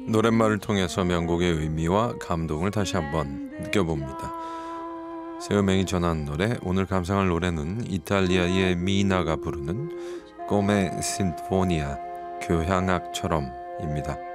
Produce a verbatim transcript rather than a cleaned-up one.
노랫말을 통해서 명곡의 의미와 감동을 다시 한번 느껴봅니다. 새음행이 전한 노래, 오늘 감상할 노래는 이탈리아의 미나가 부르는 꼬메 신포니아, 교향악처럼입니다.